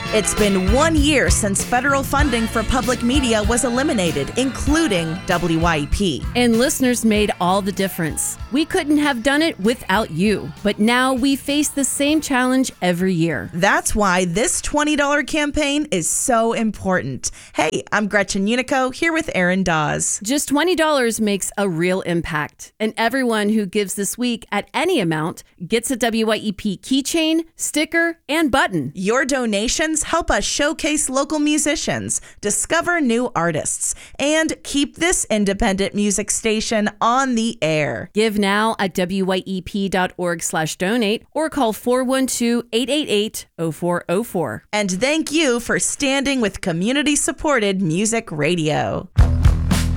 It's been 1 year since federal funding for public media was eliminated, including WYEP. And listeners made all the difference. We couldn't have done it without you. But now we face the same challenge every year. That's why this $20 campaign is so important. Hey, I'm Gretchen Unico, here with Aaron Dawes. Just $20 makes a real impact. And everyone who gives this week at any amount gets a WYEP keychain, sticker, and button. Your donations help us showcase local musicians, discover new artists, and keep this independent music station on the air. Give now at wyep.org/donate or call 412-888-0404. And thank you for standing with community-supported music radio.